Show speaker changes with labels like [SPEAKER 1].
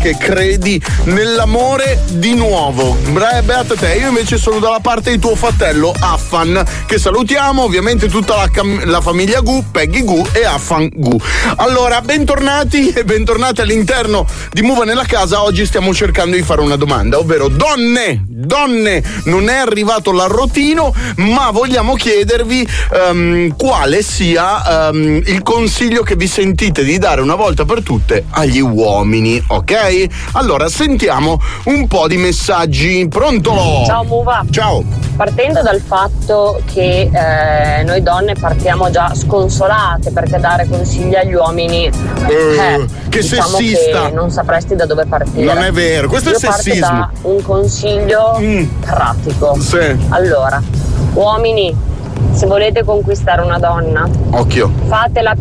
[SPEAKER 1] che credi nell'amore di nuovo. Beata te, io invece sono dalla parte di tuo fratello Affan, che salutiamo, ovviamente tutta la famiglia Gu, Peggy Gu e Affan Gu. Allora, bentornati e bentornati all'interno di Muva nella casa. Oggi stiamo cercando di fare una domanda, ovvero donne, non è arrivato l'arrotino, ma vogliamo chiedervi quale sia il consiglio che vi sentite di dare una volta per tutte agli uomini, ok? Allora sentiamo un po' di messaggi. Pronto?
[SPEAKER 2] Ciao Muva.
[SPEAKER 1] Ciao.
[SPEAKER 2] Partendo dal fatto che noi donne partiamo già sconsolate, perché dare consigli agli uomini
[SPEAKER 1] che
[SPEAKER 2] diciamo
[SPEAKER 1] sessista,
[SPEAKER 2] che non sapresti da dove partire.
[SPEAKER 1] non è vero, questo
[SPEAKER 2] Io
[SPEAKER 1] è sessismo.
[SPEAKER 2] parto da un consiglio pratico.
[SPEAKER 1] Sì.
[SPEAKER 2] Allora, uomini, se volete conquistare una donna,
[SPEAKER 1] occhio,
[SPEAKER 2] fatela